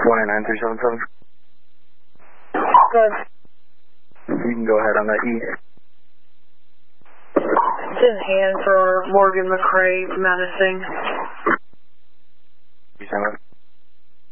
29377. Good. You can go ahead on that E. It's in hand for Morgan McRae menacing. You send it?